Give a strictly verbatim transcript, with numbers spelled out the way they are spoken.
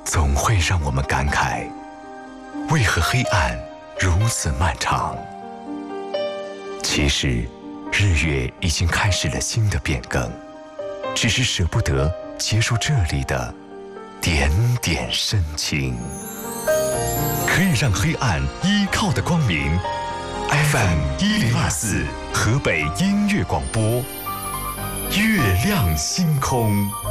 总会让我们感慨，为何黑暗如此漫长？其实，日月已经开始了新的变更，只是舍不得结束这里的点点深情。可以让黑暗依靠的光明 ，F M 一零二四河北音乐广播，月亮星空。